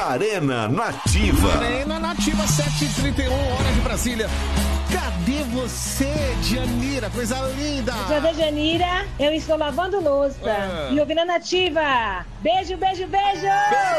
Arena Nativa. Arena Nativa, 7h31, hora de Brasília. Cadê você, Janira? Coisa linda. Cadê Janira? Eu estou lavando louça e ouvindo a Nativa. Beijo, beijo, beijo.